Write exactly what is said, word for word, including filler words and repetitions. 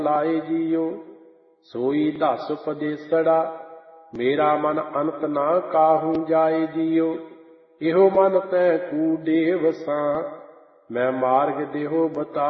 ਲਾਏ ਜੀਓ। ਸੋਈ ਦਸ ਪਦੇਸੜਾ ਮੇਰਾ ਮਨ ਅੰਤ ਨਾ ਕਾਹੂ ਜਾਏ ਜੀਓ। ਇਹੋ ਮਨ ਤੈ ਕੂ ਦੇ ਵਸਾਂ ਮੈਂ ਮਾਰਗ ਦੇਹੋ ਬਤਾ